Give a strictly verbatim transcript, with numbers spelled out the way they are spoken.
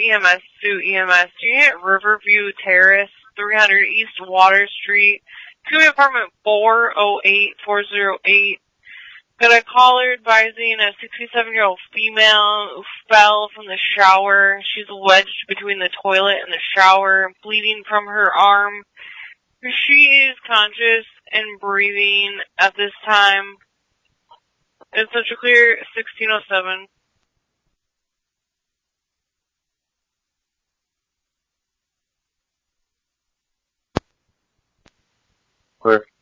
E M S to E M S. Unit Riverview Terrace, three hundred East Water Street, County Apartment four oh eight four oh eight. Got a caller advising a sixty-seven-year-old female who fell from the shower. She's wedged between the toilet and the shower, bleeding from her arm. She is conscious and breathing at this time. It's such a clear sixteen oh seven. Clear.